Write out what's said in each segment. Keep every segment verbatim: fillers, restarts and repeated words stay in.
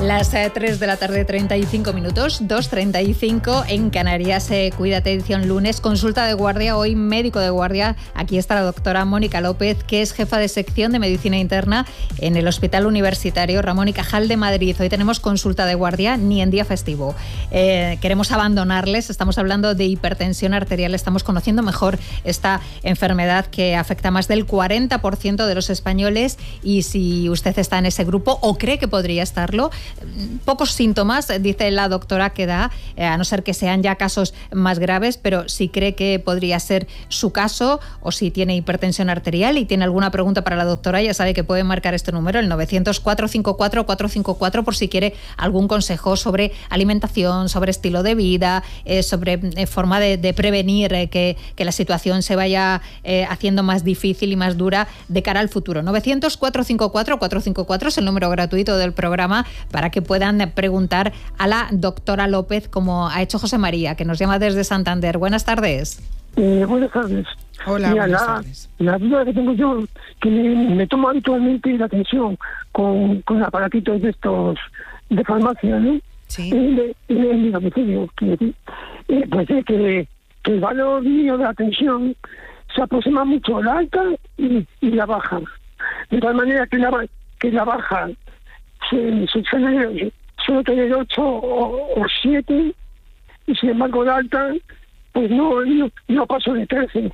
Las eh, tres de la tarde, treinta y cinco minutos, dos treinta y cinco en Canarias. Eh, Cuídate, edición lunes, consulta de guardia, hoy médico de guardia. Aquí está la doctora Mónica López, que es jefa de sección de medicina interna en el Hospital Universitario Ramón y Cajal de Madrid. Hoy tenemos consulta de guardia, ni en día festivo. Eh, queremos abandonarles, estamos hablando de hipertensión arterial, estamos conociendo mejor esta enfermedad que afecta a más del cuarenta por ciento de los españoles, y si usted está en ese grupo o cree que podría estarlo, pocos síntomas, dice la doctora, que da, eh, a no ser que sean ya casos más graves, pero si cree que podría ser su caso o si tiene hipertensión arterial y tiene alguna pregunta para la doctora, ya sabe que puede marcar este número, el novecientos, cuatrocientos cincuenta y cuatro, cuatrocientos cincuenta y cuatro, por si quiere algún consejo sobre alimentación, sobre estilo de vida, eh, sobre eh, forma de, de prevenir eh, que, que la situación se vaya eh, haciendo más difícil y más dura de cara al futuro. novecientos, cuatrocientos cincuenta y cuatro, cuatrocientos cincuenta y cuatro es el número gratuito del programa para que puedan preguntar a la doctora López, como ha hecho José María, que nos llama desde Santander. Buenas tardes. Eh, buenas tardes. Hola, Mira, buenas la, tardes. La duda que tengo yo, que me, me tomo habitualmente la atención con, con aparatitos de estos de farmacia, ¿no? Sí. En, de, en mi domicilio, quiero decir. Eh, pues es que, que el valor mío de la tensión se aproxima mucho a la alta y, y la baja. De tal manera que la, que la baja se, se suele, suele tener ocho o siete, y sin embargo la alta, pues no, no, no paso de trece.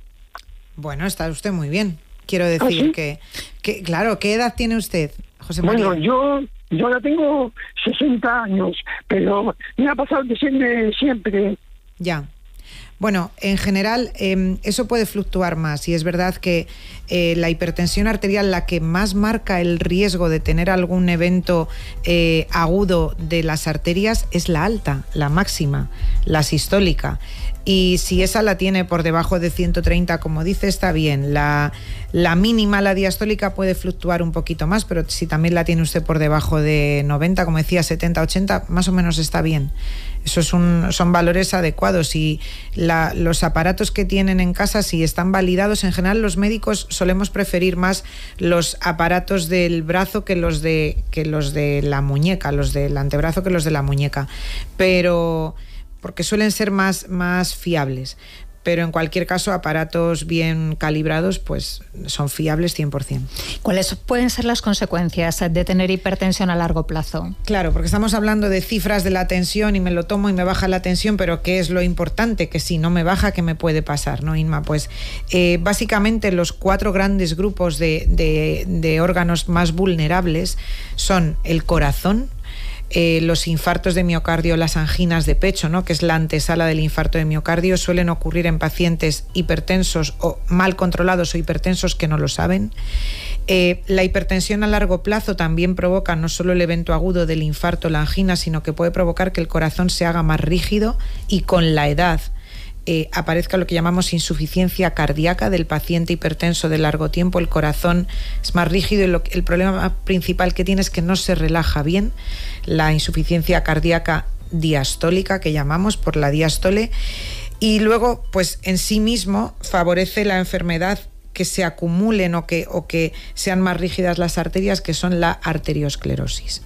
Bueno, está usted muy bien. Quiero decir ¿Ah, sí? que, que, claro, ¿qué edad tiene usted, José María? Bueno, yo yo ya tengo sesenta años, pero me ha pasado de siempre, siempre. Ya. Bueno, en general eh, eso puede fluctuar más, y es verdad que eh, la hipertensión arterial, la que más marca el riesgo de tener algún evento eh, agudo de las arterias, es la alta, la máxima, la sistólica. Y si esa la tiene por debajo de ciento treinta, como dice, está bien. La, la mínima, la diastólica, puede fluctuar un poquito más, pero si también la tiene usted por debajo de noventa, como decía, setenta, ochenta, más o menos está bien. Eso es un, son valores adecuados, y la, los aparatos que tienen en casa, si están validados, en general los médicos solemos preferir más los aparatos del brazo que los de, que los de la muñeca, los del antebrazo que los de la muñeca, pero porque suelen ser más, más fiables. Pero en cualquier caso, aparatos bien calibrados pues son fiables cien por ciento. ¿Cuáles pueden ser las consecuencias de tener hipertensión a largo plazo? Claro, porque estamos hablando de cifras de la tensión y me lo tomo y me baja la tensión, pero ¿qué es lo importante? Que si no me baja, ¿qué me puede pasar, no, Inma? Pues eh, básicamente los cuatro grandes grupos de, de, de órganos más vulnerables son el corazón, Eh, los infartos de miocardio, las anginas de pecho, ¿no?, que es la antesala del infarto de miocardio, suelen ocurrir en pacientes hipertensos o mal controlados o hipertensos que no lo saben. Eh, la hipertensión a largo plazo también provoca no solo el evento agudo del infarto, la angina, sino que puede provocar que el corazón se haga más rígido, y con la edad Eh, aparezca lo que llamamos insuficiencia cardíaca del paciente hipertenso de largo tiempo. El corazón es más rígido y lo, el problema principal que tiene es que no se relaja bien. La insuficiencia cardíaca diastólica, que llamamos por la diástole, y luego pues en sí mismo favorece la enfermedad, que se acumulen o que, o que sean más rígidas las arterias, que son la arteriosclerosis.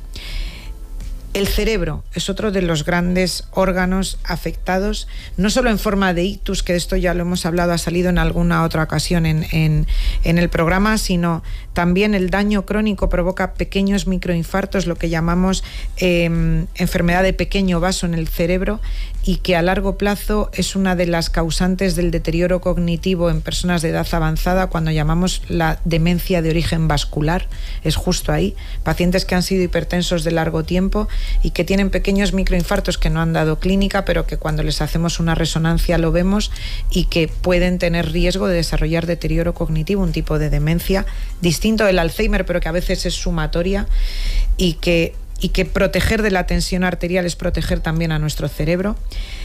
El cerebro es otro de los grandes órganos afectados, no solo en forma de ictus, que de esto ya lo hemos hablado, ha salido en alguna otra ocasión en, en, en el programa, sino también el daño crónico provoca pequeños microinfartos, lo que llamamos eh, enfermedad de pequeño vaso en el cerebro, y que a largo plazo es una de las causantes del deterioro cognitivo en personas de edad avanzada, cuando llamamos la demencia de origen vascular. Es justo ahí, pacientes que han sido hipertensos de largo tiempo y que tienen pequeños microinfartos que no han dado clínica, pero que cuando les hacemos una resonancia lo vemos, y que pueden tener riesgo de desarrollar deterioro cognitivo, un tipo de demencia distinto del Alzheimer, pero que a veces es sumatoria, y que y que proteger de la tensión arterial es proteger también a nuestro cerebro.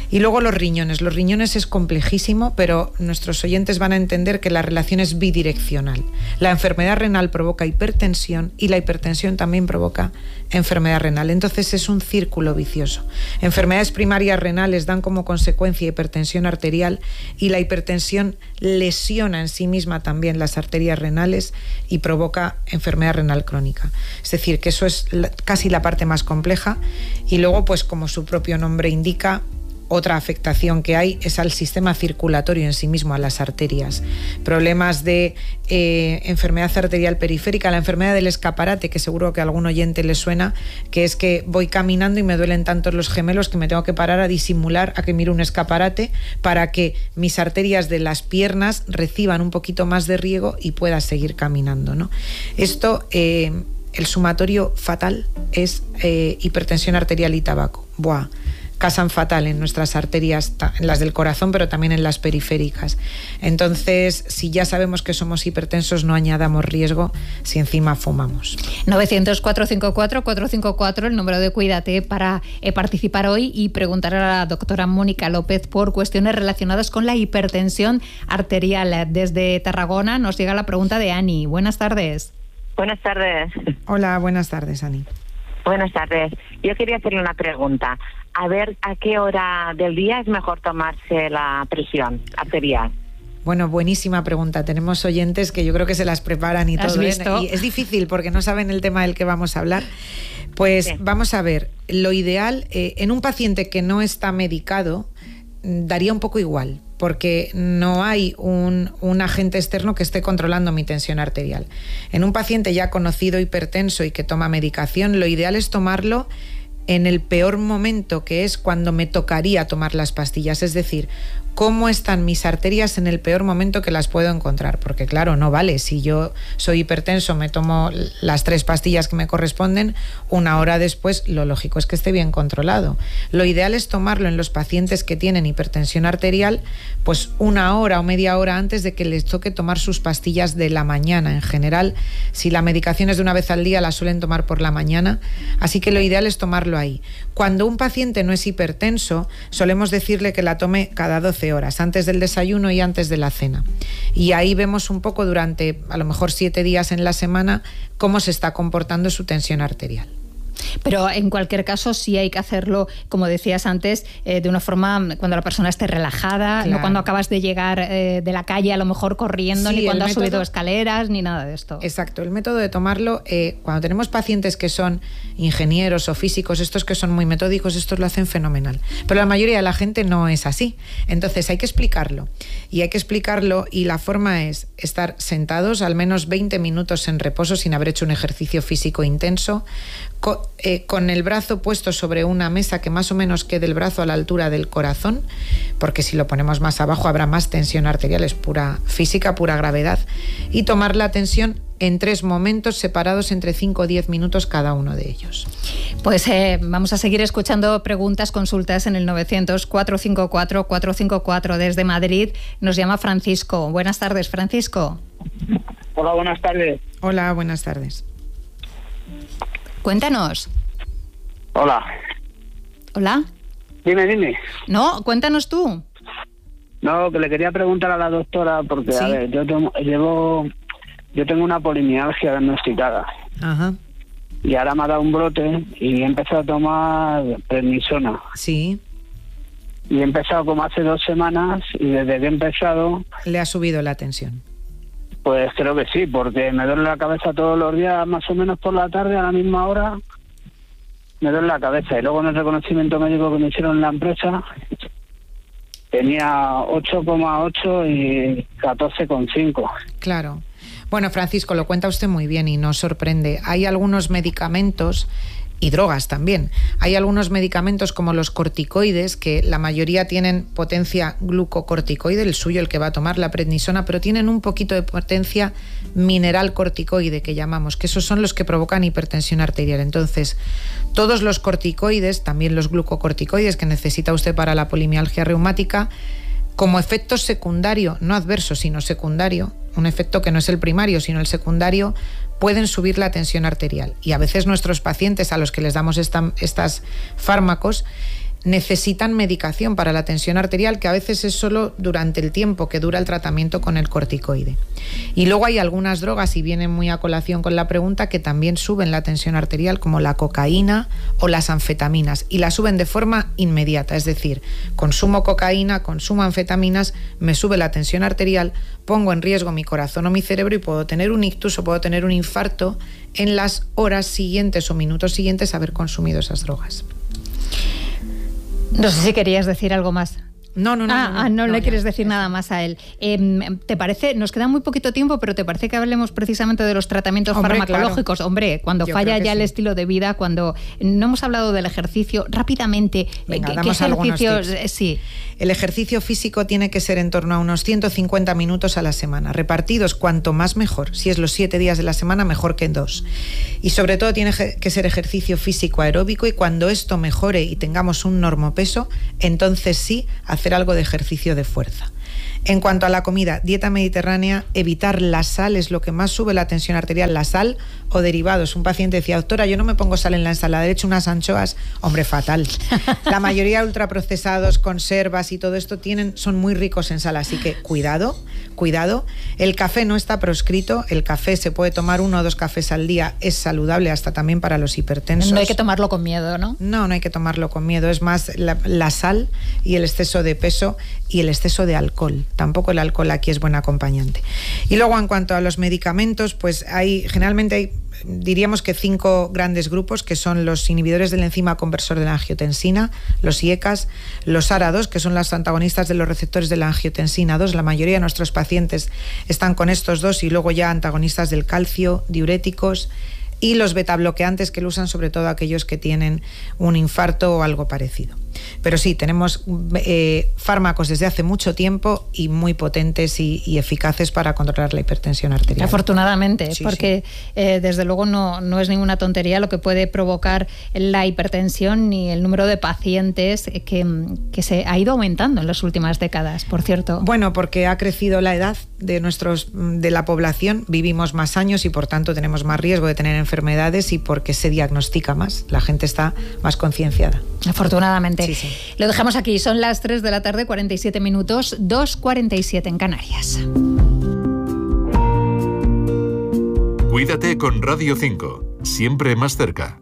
Y luego los riñones. Los riñones es complejísimo, pero nuestros oyentes van a entender que la relación es bidireccional. La enfermedad renal provoca hipertensión y la hipertensión también provoca enfermedad renal. Entonces es un círculo vicioso. Enfermedades primarias renales dan como consecuencia hipertensión arterial y la hipertensión lesiona en sí misma también las arterias renales y provoca enfermedad renal crónica. Es decir, que eso es la, casi la parte más compleja. Y luego, pues como su propio nombre indica, otra afectación que hay es al sistema circulatorio en sí mismo, a las arterias. Problemas de eh, enfermedad arterial periférica, la enfermedad del escaparate, que seguro que a algún oyente le suena, que es que voy caminando y me duelen tanto los gemelos que me tengo que parar a disimular a que miro un escaparate para que mis arterias de las piernas reciban un poquito más de riego y pueda seguir caminando, ¿no? Esto, eh, el sumatorio fatal es eh, hipertensión arterial y tabaco. Buah. Casan fatal en nuestras arterias, en las del corazón, pero también en las periféricas. Entonces, si ya sabemos que somos hipertensos, no añadamos riesgo si encima fumamos. novecientos, cuatrocientos cincuenta y cuatro, cuatrocientos cincuenta y cuatro, el número de Cuídate para eh, participar hoy y preguntar a la doctora Mónica López por cuestiones relacionadas con la hipertensión arterial. Desde Tarragona nos llega la pregunta de Ani. Buenas tardes. Buenas tardes. Hola, buenas tardes, Ani. Buenas tardes. Yo quería hacerle una pregunta. A ver, ¿a qué hora del día es mejor tomarse la presión arterial? Bueno, buenísima pregunta. Tenemos oyentes que yo creo que se las preparan y todo. ¿Eh? Y es difícil porque no saben el tema del que vamos a hablar. Pues sí. Vamos a ver, lo ideal, eh, en un paciente que no está medicado, daría un poco igual, porque no hay un, un agente externo que esté controlando mi tensión arterial. En un paciente ya conocido hipertenso y que toma medicación, lo ideal es tomarlo en el peor momento, que es cuando me tocaría tomar las pastillas, es decir, cómo están mis arterias en el peor momento que las puedo encontrar, porque claro, no vale, si yo soy hipertenso, me tomo las tres pastillas que me corresponden, una hora después lo lógico es que esté bien controlado. Lo ideal es tomarlo en los pacientes que tienen hipertensión arterial, pues una hora o media hora antes de que les toque tomar sus pastillas de la mañana. En general, si la medicación es de una vez al día, la suelen tomar por la mañana, así que lo ideal es tomarlo ahí. Cuando un paciente no es hipertenso, solemos decirle que la tome cada doce horas, antes del desayuno y antes de la cena. Y ahí vemos un poco durante a lo mejor siete días en la semana cómo se está comportando su tensión arterial. Pero en cualquier caso sí hay que hacerlo, como decías antes, eh, de una forma cuando la persona esté relajada, claro. No cuando acabas de llegar eh, de la calle a lo mejor corriendo, sí, ni cuando has método... subido escaleras, ni nada de esto. Exacto, el método de tomarlo, eh, cuando tenemos pacientes que son ingenieros o físicos, estos que son muy metódicos, estos lo hacen fenomenal. Pero la mayoría de la gente no es así. Entonces hay que explicarlo. Y hay que explicarlo y la forma es estar sentados al menos veinte minutos en reposo sin haber hecho un ejercicio físico intenso, con, eh, con el brazo puesto sobre una mesa que más o menos quede el brazo a la altura del corazón, porque si lo ponemos más abajo habrá más tensión arterial, es pura física, pura gravedad, y tomar la tensión en tres momentos separados entre cinco o diez minutos cada uno de ellos. Pues eh, vamos a seguir escuchando preguntas, consultas en el novecientos, cuatrocientos cincuenta y cuatro, cuatrocientos cincuenta y cuatro. Desde Madrid nos llama Francisco. Buenas tardes, Francisco. Hola, buenas tardes. Hola, buenas tardes. Cuéntanos. Hola. Hola. Dime, dime. No, cuéntanos tú. No, que le quería preguntar a la doctora porque, ¿sí? A ver, yo tomo, llevo... Yo tengo una polimialgia diagnosticada. Ajá. Y ahora me ha dado un brote y he empezado a tomar prednisona. Sí. Y he empezado como hace dos semanas y desde que he empezado... ¿Le ha subido la tensión? Pues creo que sí, porque me duele la cabeza todos los días, más o menos por la tarde, a la misma hora, me duele la cabeza. Y luego en el reconocimiento médico que me hicieron en la empresa, tenía ocho coma ocho y catorce coma cinco. Claro. Bueno, Francisco, lo cuenta usted muy bien y nos sorprende. Hay algunos medicamentos y drogas también. Hay algunos medicamentos como los corticoides, que la mayoría tienen potencia glucocorticoide, el suyo el que va a tomar la prednisona, pero tienen un poquito de potencia mineral corticoide, que llamamos, que esos son los que provocan hipertensión arterial. Entonces, todos los corticoides, también los glucocorticoides que necesita usted para la polimialgia reumática, como efecto secundario, no adverso, sino secundario, un efecto que no es el primario, sino el secundario, pueden subir la tensión arterial. Y a veces nuestros pacientes a los que les damos esta, estos fármacos necesitan medicación para la tensión arterial, que a veces es solo durante el tiempo que dura el tratamiento con el corticoide. Y luego hay algunas drogas, y vienen muy a colación con la pregunta, que también suben la tensión arterial, como la cocaína o las anfetaminas, y la suben de forma inmediata, es decir, consumo cocaína, consumo anfetaminas, me sube la tensión arterial, pongo en riesgo mi corazón o mi cerebro y puedo tener un ictus o puedo tener un infarto en las horas siguientes o minutos siguientes a haber consumido esas drogas. No sé si querías decir algo más. No, no, no. Ah, no, no, ah, no, no le quieres ya, decir ya. nada más a él. Eh, ¿Te parece, nos queda muy poquito tiempo, pero te parece que hablemos precisamente de los tratamientos Hombre, farmacológicos? claro. Hombre, cuando Yo falla creo que ya sí. el estilo de vida, cuando no hemos hablado del ejercicio, rápidamente, Venga, ¿qué, damos qué ejercicios? algunos tips. Eh, Sí. El ejercicio físico tiene que ser en torno a unos ciento cincuenta minutos a la semana, repartidos cuanto más mejor. Si es los siete días de la semana, mejor que en dos. Y sobre todo tiene que ser ejercicio físico aeróbico, y cuando esto mejore y tengamos un normopeso, entonces sí hacer algo de ejercicio de fuerza. En cuanto a la comida, dieta mediterránea, evitar la sal es lo que más sube la tensión arterial, la sal o derivados. Un paciente decía, doctora, yo no me pongo sal en la ensalada, le echo unas anchoas. Hombre, fatal. La mayoría de ultraprocesados, conservas y todo esto tienen, son muy ricos en sal, así que cuidado, cuidado. El café no está proscrito, el café se puede tomar uno o dos cafés al día, es saludable hasta también para los hipertensos. No hay que tomarlo con miedo, ¿no? No, no hay que tomarlo con miedo, es más la, la sal y el exceso de peso y el exceso de alcohol. Tampoco el alcohol aquí es buen acompañante. Y luego, en cuanto a los medicamentos, pues hay, generalmente hay, diríamos que cinco grandes grupos, que son los inhibidores del enzima conversor de la angiotensina, los I E C A S, los A R A dos, que son los antagonistas de los receptores de la angiotensina dos. La mayoría de nuestros pacientes están con estos dos, y luego ya antagonistas del calcio, diuréticos, y los betabloqueantes, que lo usan sobre todo aquellos que tienen un infarto o algo parecido. Pero sí, tenemos eh, fármacos desde hace mucho tiempo y muy potentes y, y eficaces para controlar la hipertensión arterial. Afortunadamente, Sí, porque sí. Eh, desde luego no, no es ninguna tontería lo que puede provocar la hipertensión ni el número de pacientes que, que se ha ido aumentando en las últimas décadas, por cierto. Bueno, porque ha crecido la edad de nuestros de la población, vivimos más años y por tanto tenemos más riesgo de tener enfermedades, y porque se diagnostica más, la gente está más concienciada. Afortunadamente. Sí, sí. Lo dejamos aquí, son las tres de la tarde, cuarenta y siete minutos, dos cuarenta y siete en Canarias. Cuídate con Radio cinco, siempre más cerca.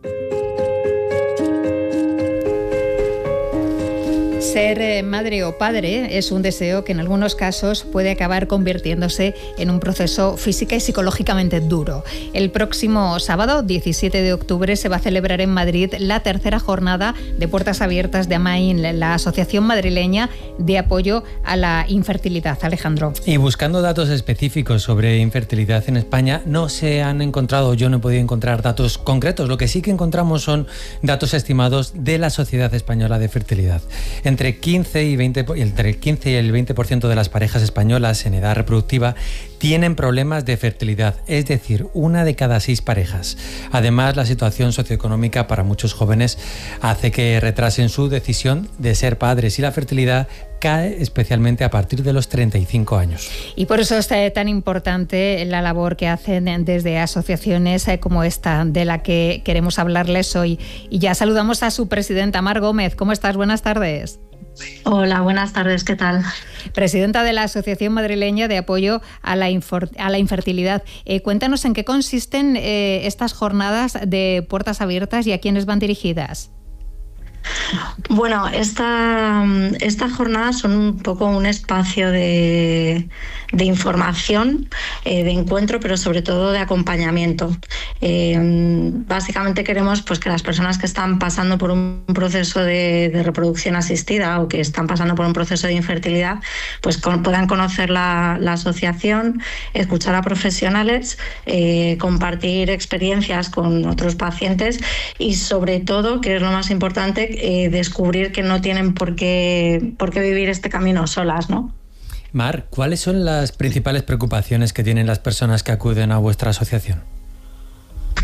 Ser eh, madre o padre es un deseo que en algunos casos puede acabar convirtiéndose en un proceso física y psicológicamente duro. El próximo sábado, diecisiete de octubre, se va a celebrar en Madrid la tercera jornada de Puertas Abiertas de AMAIN, la Asociación Madrileña de Apoyo a la Infertilidad. Alejandro. Y buscando datos específicos sobre infertilidad en España, no se han encontrado, yo no he podido encontrar datos concretos. Lo que sí que encontramos son datos estimados de la Sociedad Española de Fertilidad. Entre quince y veinte, entre el quince y el veinte por ciento de las parejas españolas en edad reproductiva tienen problemas de fertilidad, es decir, una de cada seis parejas. Además, la situación socioeconómica para muchos jóvenes hace que retrasen su decisión de ser padres, y la fertilidad cae especialmente a partir de los treinta y cinco años. Y por eso es tan importante la labor que hacen desde asociaciones como esta, de la que queremos hablarles hoy. Y ya saludamos a su presidenta, Mar Gómez. ¿Cómo estás? Buenas tardes. Hola, buenas tardes, ¿qué tal? Presidenta de la Asociación Madrileña de Apoyo a la, Infor- a la Infertilidad. Eh, cuéntanos en qué consisten eh, estas jornadas de puertas abiertas y a quiénes van dirigidas. Bueno, esta, estas jornadas son un poco un espacio de, de información, eh, de encuentro, pero sobre todo de acompañamiento. Eh, básicamente queremos pues, que las personas que están pasando por un proceso de, de reproducción asistida o que están pasando por un proceso de infertilidad, pues con, puedan conocer la, la asociación, escuchar a profesionales, eh, compartir experiencias con otros pacientes y sobre todo, que es lo más importante, Eh, descubrir que no tienen por qué, por qué vivir este camino solas, ¿no? Mar, ¿cuáles son las principales preocupaciones que tienen las personas que acuden a vuestra asociación?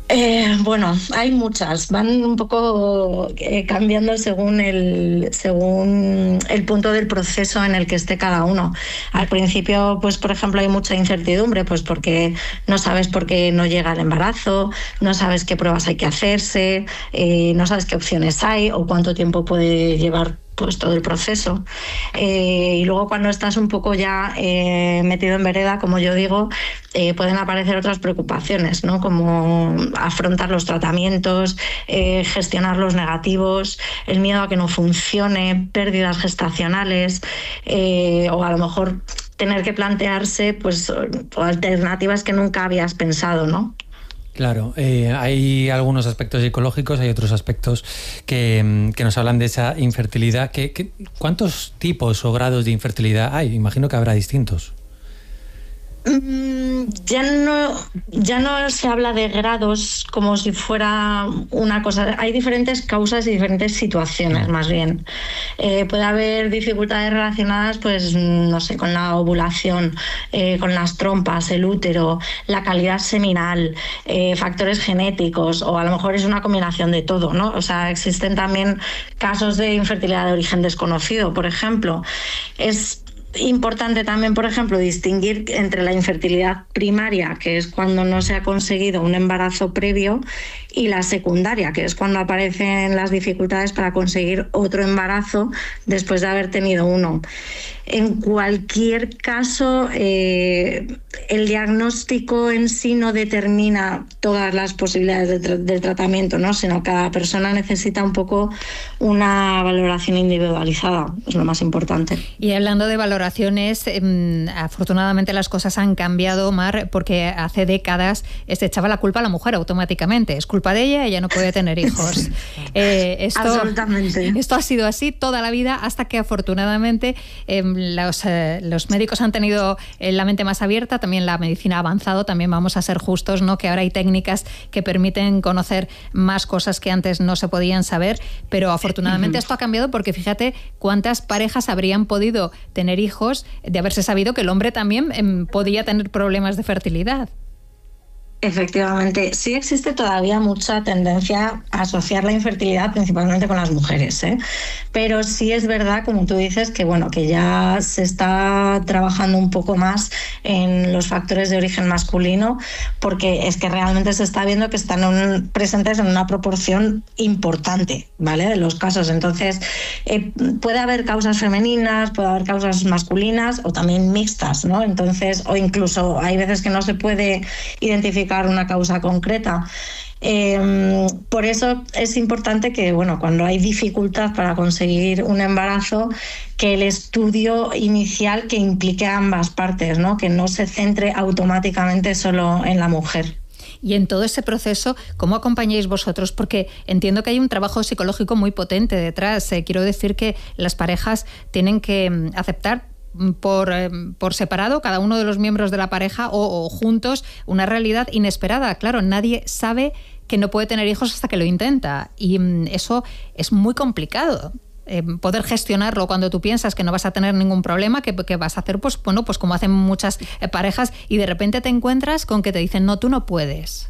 Eh, bueno, hay muchas, van un poco eh, cambiando según el, según el punto del proceso en el que esté cada uno. Al principio, pues por ejemplo, hay mucha incertidumbre, pues porque no sabes por qué no llega el embarazo, no sabes qué pruebas hay que hacerse, eh, no sabes qué opciones hay o cuánto tiempo puede llevar pues todo el proceso. Eh, y luego cuando estás un poco ya eh, metido en vereda, como yo digo, eh, pueden aparecer otras preocupaciones, ¿no? Como afrontar los tratamientos, eh, gestionar los negativos, el miedo a que no funcione, pérdidas gestacionales, eh, o a lo mejor tener que plantearse pues alternativas que nunca habías pensado, ¿no? Claro, eh, hay algunos aspectos psicológicos, hay otros aspectos que, que nos hablan de esa infertilidad. ¿Qué, qué, ¿Cuántos tipos o grados de infertilidad hay? Imagino que habrá distintos. Ya no, ya no se habla de grados como si fuera una cosa. Hay diferentes causas y diferentes situaciones, más bien. Eh, puede haber dificultades relacionadas, pues, no sé, con la ovulación, eh, con las trompas, el útero, la calidad seminal, eh, factores genéticos, o a lo mejor es una combinación de todo, ¿no? O sea, existen también casos de infertilidad de origen desconocido, por ejemplo. Es importante también, por ejemplo, distinguir entre la infertilidad primaria, que es cuando no se ha conseguido un embarazo previo, y la secundaria, que es cuando aparecen las dificultades para conseguir otro embarazo después de haber tenido uno. En cualquier caso, eh, el diagnóstico en sí no determina todas las posibilidades de tra- del tratamiento, ¿no? Sino que cada persona necesita un poco una valoración individualizada, es lo más importante. Y hablando de valoraciones, eh, afortunadamente las cosas han cambiado, Mar, porque hace décadas se echaba la culpa a la mujer automáticamente. Es culpa de ella, ella no puede tener hijos. Eh, esto, Absolutamente. Esto ha sido así toda la vida, hasta que afortunadamente eh, los, eh, los médicos han tenido eh, la mente más abierta, también la medicina ha avanzado, también vamos a ser justos, ¿no? Que ahora hay técnicas que permiten conocer más cosas que antes no se podían saber, pero afortunadamente uh-huh. esto ha cambiado, porque fíjate cuántas parejas habrían podido tener hijos de haberse sabido que el hombre también eh, podía tener problemas de fertilidad. Efectivamente, sí existe todavía mucha tendencia a asociar la infertilidad principalmente con las mujeres, ¿eh? Pero sí es verdad, como tú dices, que bueno, que ya se está trabajando un poco más en los factores de origen masculino, porque es que realmente se está viendo que están un, presentes en una proporción importante, ¿vale? De los casos. Entonces, eh, puede haber causas femeninas, puede haber causas masculinas o también mixtas, ¿no? Entonces, o incluso hay veces que no se puede identificar una causa concreta. Eh, por eso es importante que, bueno, cuando hay dificultad para conseguir un embarazo, que el estudio inicial que implique a ambas partes, ¿no? Que no se centre automáticamente solo en la mujer. Y en todo ese proceso, ¿cómo acompañáis vosotros? Porque entiendo que hay un trabajo psicológico muy potente detrás. Eh, quiero decir que las parejas tienen que aceptar Por, eh, por separado, cada uno de los miembros de la pareja, o, o juntos, una realidad inesperada. Claro, nadie sabe que no puede tener hijos hasta que lo intenta, y mm, eso es muy complicado. Eh, poder gestionarlo cuando tú piensas que no vas a tener ningún problema, que, que vas a hacer, pues bueno, pues como hacen muchas eh, parejas, y de repente te encuentras con que te dicen, no, tú no puedes.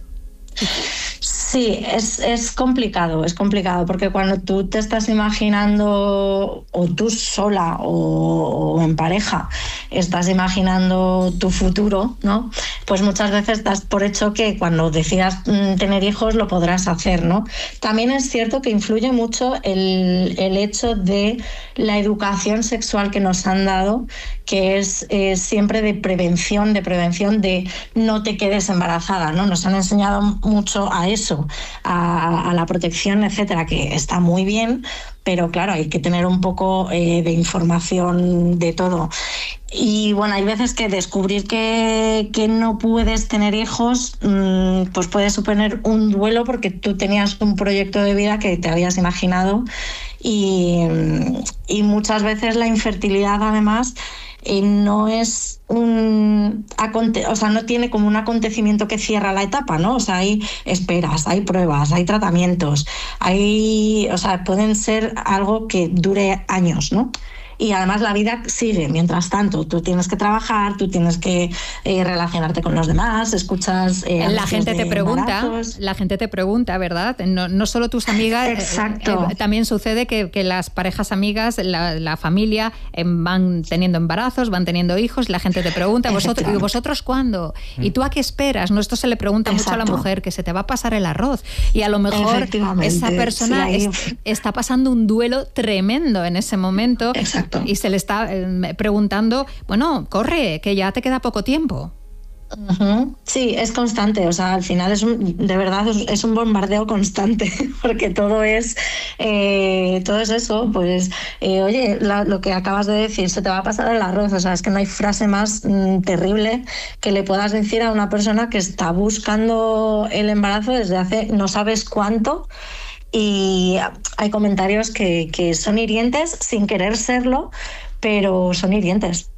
Sí, es, es complicado, es complicado, porque cuando tú te estás imaginando, o tú sola o, o en pareja, estás imaginando tu futuro, ¿no? Pues muchas veces das por hecho que cuando decidas tener hijos lo podrás hacer, ¿no? También es cierto que influye mucho el, el hecho de la educación sexual que nos han dado, que es eh, siempre de prevención, de prevención de no te quedes embarazada, ¿no? Nos han enseñado mucho a eso, a, a la protección, etcétera, que está muy bien, pero claro, hay que tener un poco eh, de información de todo. Y bueno, hay veces que descubrir que, que no puedes tener hijos, mmm, pues puede suponer un duelo, porque tú tenías un proyecto de vida que te habías imaginado, y, y muchas veces la infertilidad, además, eh, no es un aconte- o sea, no tiene como un acontecimiento que cierra la etapa, ¿no? O sea, hay esperas, hay pruebas, hay tratamientos, hay, o sea, pueden ser algo que dure años, ¿no? y además la vida sigue mientras tanto. Tú tienes que trabajar, tú tienes que eh, relacionarte con los demás, escuchas... Eh, la gente te pregunta, embarazos. la gente te pregunta, ¿verdad? No, no solo tus amigas, Exacto. Eh, eh, también sucede que, que las parejas amigas, la, la familia eh, van teniendo embarazos, van teniendo hijos, la gente te pregunta, ¿vosotros, ¿y vosotros cuándo? Mm. ¿Y tú a qué esperas? ¿No? Esto se le pregunta Exacto. mucho a la mujer, que se te va a pasar el arroz. Y a lo mejor esa persona sí, es, está pasando un duelo tremendo en ese momento. Exacto. Y se le está eh, preguntando, bueno, corre, que ya te queda poco tiempo. Uh-huh. Sí, es constante, o sea, al final es un, de verdad es, es un bombardeo constante, porque todo es eh, todo es eso, pues eh, oye, la, lo que acabas de decir, se te va a pasar el arroz, o sea, es que no hay frase más mm, terrible que le puedas decir a una persona que está buscando el embarazo desde hace no sabes cuánto. Y hay comentarios que, que son hirientes sin querer serlo, pero son hirientes.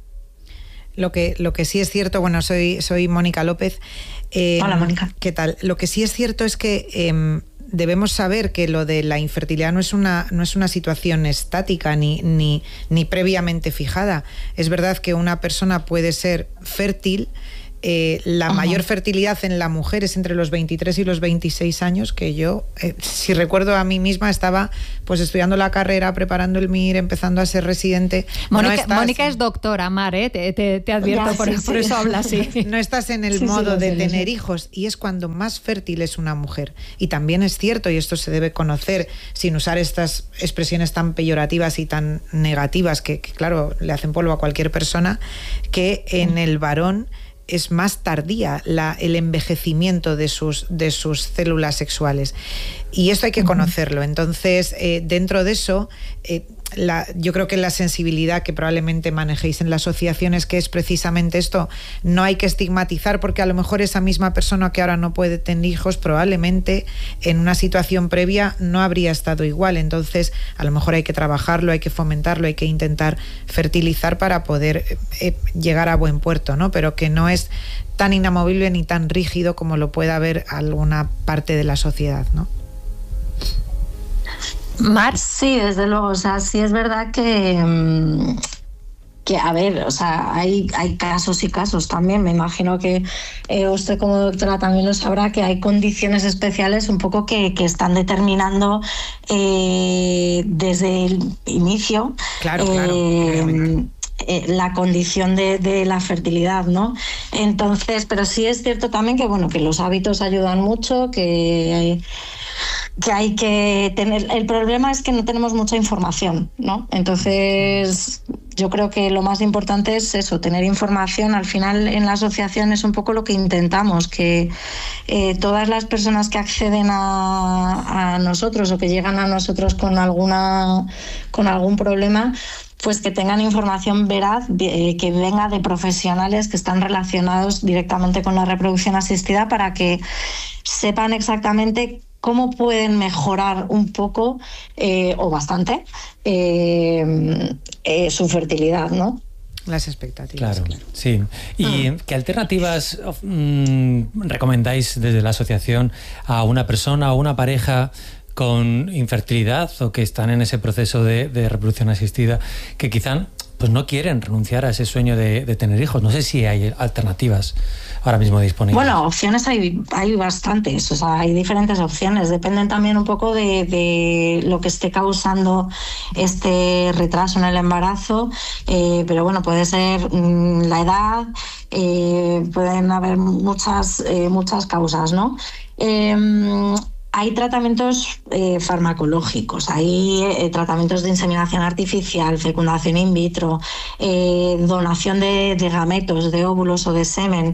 Lo que, lo que sí es cierto, bueno, soy, soy Mónica López. Eh, Hola, Mónica. ¿Qué tal? Lo que sí es cierto es que eh, debemos saber que lo de la infertilidad no es una, no es una situación estática ni, ni, ni previamente fijada. Es verdad que una persona puede ser fértil. Eh, la uh-huh. mayor fertilidad en la mujer es entre los veintitrés y los veintiséis años, que yo, eh, si recuerdo a mí misma, estaba pues estudiando la carrera, preparando el M I R, empezando a ser residente. Mónica, no estás... Mónica es doctora, Mar, ¿eh? te, te, te advierto, ya, por, sí, por sí. eso habla así. No estás en el sí, modo sí, de sí, tener sí. hijos, y es cuando más fértil es una mujer. Y también es cierto, y esto se debe conocer, sin usar estas expresiones tan peyorativas y tan negativas que, que claro, le hacen polvo a cualquier persona, que en el varón es más tardía la, el envejecimiento de sus, de sus células sexuales. Y esto hay que conocerlo. Entonces, eh, dentro de eso, eh, la, yo creo que la sensibilidad que probablemente manejéis en la asociación es que es precisamente esto. No hay que estigmatizar, porque a lo mejor esa misma persona que ahora no puede tener hijos, probablemente en una situación previa no habría estado igual. Entonces, a lo mejor hay que trabajarlo, hay que fomentarlo, hay que intentar fertilizar para poder eh, llegar a buen puerto, ¿no? Pero que no es tan inamovible ni tan rígido como lo pueda haber alguna parte de la sociedad, ¿no? Mar, sí, desde luego, o sea, sí es verdad que, que a ver, o sea, hay, hay casos y casos también. Me imagino que eh, usted como doctora también lo sabrá, que hay condiciones especiales un poco que, que están determinando eh, desde el inicio. Claro, claro. Eh, eh, la condición de, de la fertilidad, ¿no? Entonces, pero sí es cierto también que, bueno, que los hábitos ayudan mucho, que hay, que hay que tener... El problema es que no tenemos mucha información, ¿no? Entonces, yo creo que lo más importante es eso, tener información. Al final, en la asociación es un poco lo que intentamos, que eh, todas las personas que acceden a, a nosotros o que llegan a nosotros con alguna con algún problema, pues que tengan información veraz, eh, que venga de profesionales que están relacionados directamente con la reproducción asistida, para que sepan exactamente cómo pueden mejorar un poco eh, o bastante eh, eh, su fertilidad, ¿no? Las expectativas. Claro, claro. Sí. ¿Y ah. qué alternativas mmm, recomendáis desde la asociación a una persona o una pareja con infertilidad o que están en ese proceso de, de reproducción asistida, que quizá pues no quieren renunciar a ese sueño de, de tener hijos? No sé si hay alternativas ahora mismo disponibles. Bueno, opciones hay, hay bastantes, o sea, hay diferentes opciones, dependen también un poco de, de lo que esté causando este retraso en el embarazo, eh, pero bueno, puede ser mmm, la edad, eh, pueden haber muchas, eh, muchas causas, ¿no? Eh, Hay tratamientos eh, farmacológicos, hay eh, tratamientos de inseminación artificial, fecundación in vitro, eh, donación de, de gametos, de óvulos o de semen.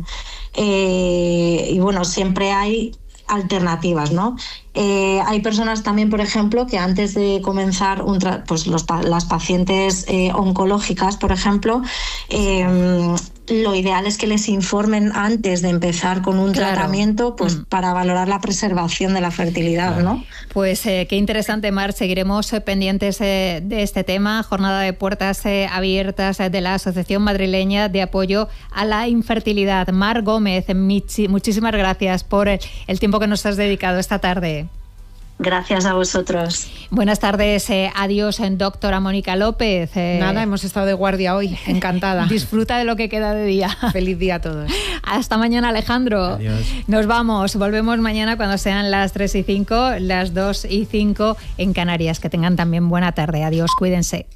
Eh, y bueno, siempre hay alternativas, ¿no? Eh, hay personas también, por ejemplo, que antes de comenzar un tra- pues los, las pacientes eh, oncológicas, por ejemplo, eh, lo ideal es que les informen antes de empezar con un claro. tratamiento, pues mm. para valorar la preservación de la fertilidad, claro. ¿no? Pues eh, qué interesante, Mar. Seguiremos eh, pendientes eh, de este tema. Jornada de puertas eh, abiertas eh, de la Asociación Madrileña de Apoyo a la Infertilidad. Mar Gómez, Michi, muchísimas gracias por el tiempo que nos has dedicado esta tarde. Gracias a vosotros. Buenas tardes, eh, adiós, doctora Mónica López. Eh, Nada, hemos estado de guardia hoy, encantada. Disfruta de lo que queda de día. Feliz día a todos. Hasta mañana, Alejandro. Adiós. Nos vamos, volvemos mañana cuando sean las tres y cinco, las dos y cinco en Canarias. Que tengan también buena tarde. Adiós, cuídense.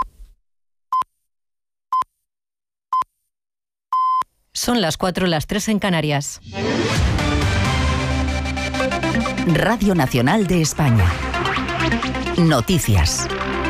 Son las cuatro, las tres en Canarias. Radio Nacional de España. Noticias.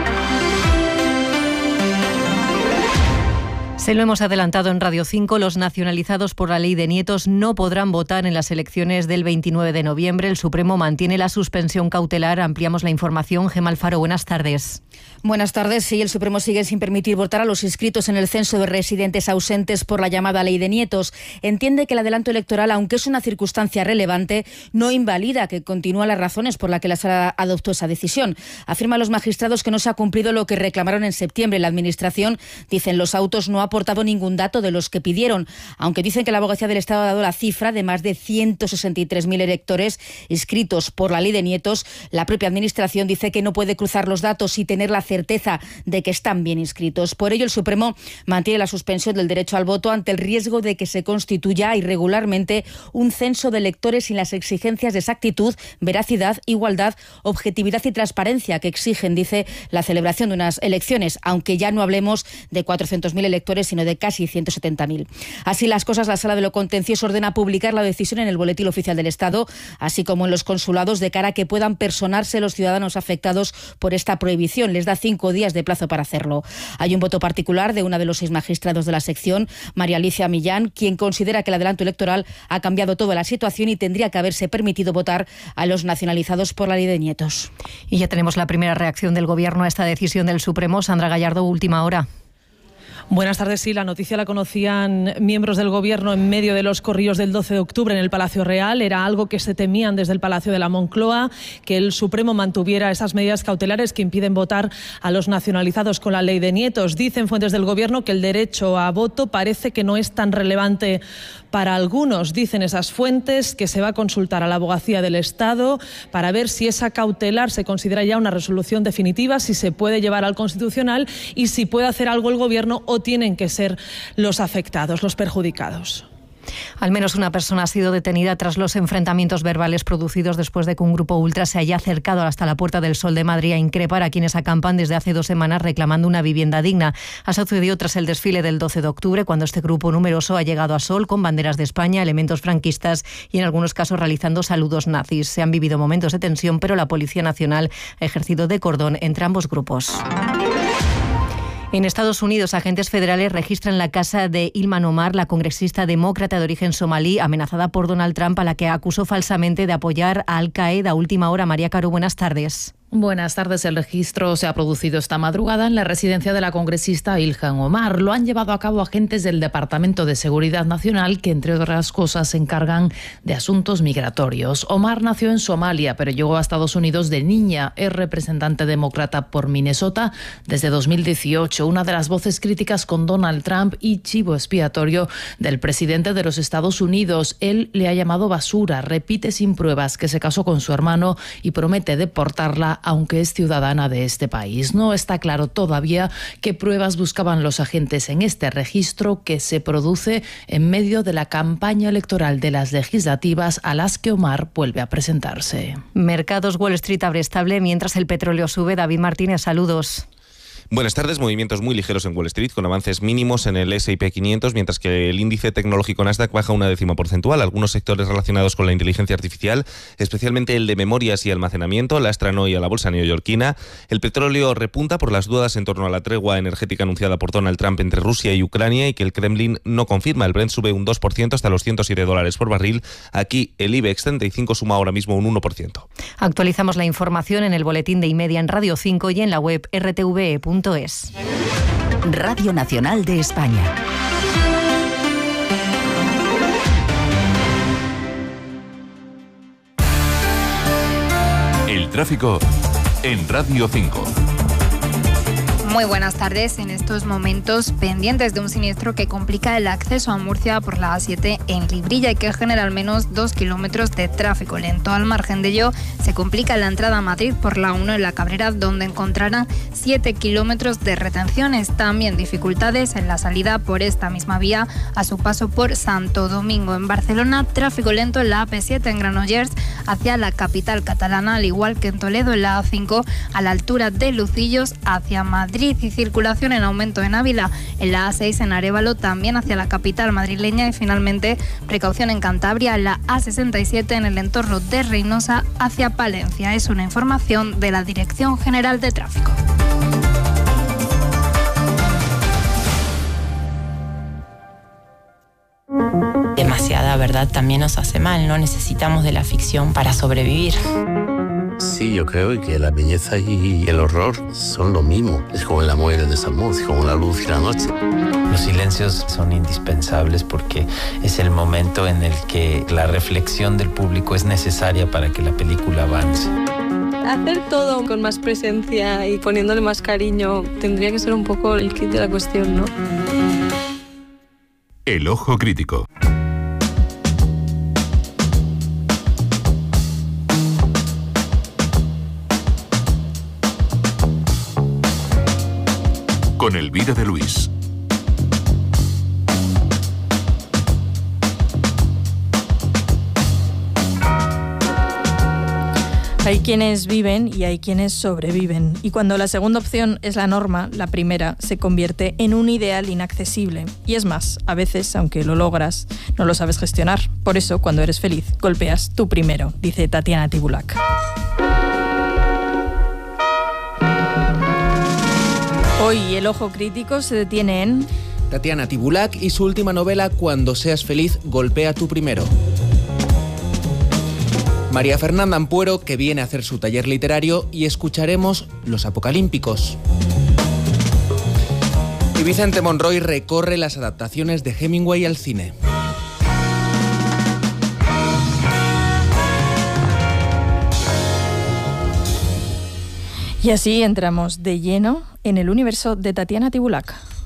Se lo hemos adelantado en Radio cinco, los nacionalizados por la ley de nietos no podrán votar en las elecciones del veintinueve de noviembre. El Supremo mantiene la suspensión cautelar. Ampliamos la información. Gemma Alfaro, buenas tardes. Buenas tardes. Sí, el Supremo sigue sin permitir votar a los inscritos en el censo de residentes ausentes por la llamada ley de nietos. Entiende que el adelanto electoral, aunque es una circunstancia relevante, no invalida que continúan las razones por las que la Sala adoptó esa decisión. Afirman los magistrados que no se ha cumplido lo que reclamaron en septiembre. La Administración, dicen, los autos no ha aportado ningún dato de los que pidieron, aunque dicen que la Abogacía del Estado ha dado la cifra de más de ciento sesenta y tres mil electores inscritos por la ley de nietos. La propia Administración dice que no puede cruzar los datos y tener la certeza de que están bien inscritos. Por ello, el Supremo mantiene la suspensión del derecho al voto ante el riesgo de que se constituya irregularmente un censo de electores sin las exigencias de exactitud, veracidad, igualdad, objetividad y transparencia que exigen, dice, la celebración de unas elecciones, aunque ya no hablemos de cuatrocientos mil electores, sino de casi ciento setenta mil. Así las cosas, la Sala de lo Contencioso ordena publicar la decisión en el Boletín Oficial del Estado, así como en los consulados, de cara a que puedan personarse los ciudadanos afectados por esta prohibición. Les da cinco días de plazo para hacerlo. Hay un voto particular de una de los seis magistrados de la sección, María Alicia Millán, quien considera que el adelanto electoral ha cambiado toda la situación y tendría que haberse permitido votar a los nacionalizados por la ley de nietos. Y ya tenemos la primera reacción del Gobierno a esta decisión del Supremo. Sandra Gallardo, última hora. Buenas tardes. Sí, la noticia la conocían miembros del Gobierno en medio de los corrillos del doce de octubre en el Palacio Real. Era algo que se temían desde el Palacio de la Moncloa, que el Supremo mantuviera esas medidas cautelares que impiden votar a los nacionalizados con la ley de nietos. Dicen fuentes del Gobierno que el derecho a voto parece que no es tan relevante para algunos. Dicen esas fuentes que se va a consultar a la Abogacía del Estado para ver si esa cautelar se considera ya una resolución definitiva, si se puede llevar al Constitucional y si puede hacer algo el Gobierno o tienen que ser los afectados, los perjudicados. Al menos una persona ha sido detenida tras los enfrentamientos verbales producidos después de que un grupo ultra se haya acercado hasta la Puerta del Sol de Madrid a increpar a quienes acampan desde hace dos semanas reclamando una vivienda digna. Ha sucedido tras el desfile del doce de octubre, cuando este grupo numeroso ha llegado a Sol con banderas de España, elementos franquistas y en algunos casos realizando saludos nazis. Se han vivido momentos de tensión, pero la Policía Nacional ha ejercido de cordón entre ambos grupos. En Estados Unidos, agentes federales registran la casa de Ilhan Omar, la congresista demócrata de origen somalí, amenazada por Donald Trump, a la que acusó falsamente de apoyar a Al-Qaeda. Última hora, María Caro, buenas tardes. Buenas tardes. El registro se ha producido esta madrugada en la residencia de la congresista Ilhan Omar. Lo han llevado a cabo agentes del Departamento de Seguridad Nacional que, entre otras cosas, se encargan de asuntos migratorios. Omar nació en Somalia, pero llegó a Estados Unidos de niña. Es representante demócrata por Minnesota desde dos mil dieciocho. Una de las voces críticas con Donald Trump y chivo expiatorio del presidente de los Estados Unidos. Él le ha llamado basura, repite sin pruebas que se casó con su hermano y promete deportarla, aunque es ciudadana de este país. No está claro todavía qué pruebas buscaban los agentes en este registro que se produce en medio de la campaña electoral de las legislativas a las que Omar vuelve a presentarse. Mercados, Wall Street abre estable mientras el petróleo sube. David Martínez, saludos. Buenas tardes. Movimientos muy ligeros en Wall Street, con avances mínimos en el ese y pe quinientos, mientras que el índice tecnológico Nasdaq baja una décima porcentual. Algunos sectores relacionados con la inteligencia artificial, especialmente el de memorias y almacenamiento, lastran hoy a la bolsa neoyorquina. El petróleo repunta por las dudas en torno a la tregua energética anunciada por Donald Trump entre Rusia y Ucrania y que el Kremlin no confirma. El Brent sube un dos por ciento hasta los ciento siete dólares por barril. Aquí el IBEX treinta y cinco suma ahora mismo un uno por ciento. Actualizamos la información en el boletín de Imedia en Radio cinco y en la web erre te ve punto es. Radio Nacional de España. El tráfico en Radio cinco. Muy buenas tardes. En estos momentos pendientes de un siniestro que complica el acceso a Murcia por la A siete en Librilla y que genera al menos dos kilómetros de tráfico lento. Al margen de ello, se complica la entrada a Madrid por la uno en la Cabrera, donde encontrarán siete kilómetros de retenciones. También dificultades en la salida por esta misma vía a su paso por Santo Domingo. En Barcelona, tráfico lento en la A P siete en Granollers hacia la capital catalana, al igual que en Toledo en la A cinco a la altura de Lucillos hacia Madrid, y circulación en aumento en Ávila, en la A seis en Arévalo también hacia la capital madrileña y finalmente precaución en Cantabria en la A sesenta y siete en el entorno de Reynosa hacia Palencia. Es una información de la Dirección General de Tráfico. Demasiada verdad también nos hace mal, ¿no? Necesitamos de la ficción para sobrevivir. Sí, yo creo que la belleza y el horror son lo mismo. Es como el amor y el desamor, es como la luz y la noche. Los silencios son indispensables porque es el momento en el que la reflexión del público es necesaria para que la película avance. Hacer todo con más presencia y poniéndole más cariño tendría que ser un poco el kit de la cuestión, ¿no? El ojo crítico. Con Elvira de Luis. Hay quienes viven y hay quienes sobreviven. Y cuando la segunda opción es la norma, la primera se convierte en un ideal inaccesible. Y es más, a veces, aunque lo logras, no lo sabes gestionar. Por eso, cuando eres feliz, golpeas tú primero, dice Tatiana Tibulac. Hoy el ojo crítico se detiene en Tatiana Tibulac y su última novela Cuando seas feliz, golpea tú primero. María Fernanda Ampuero, que viene a hacer su taller literario, y escucharemos Los Apocalímpicos. Y Vicente Monroy recorre las adaptaciones de Hemingway al cine. Y así entramos de lleno en el universo de Tatiana Tibulac.